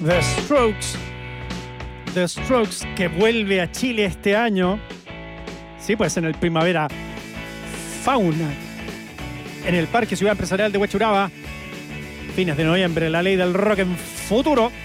The Strokes. The Strokes, que vuelve a Chile este año. Sí, pues en el Primavera Fauna, en el Parque Ciudad Empresarial de Huechuraba. Fines de noviembre, la ley del rock en futuro.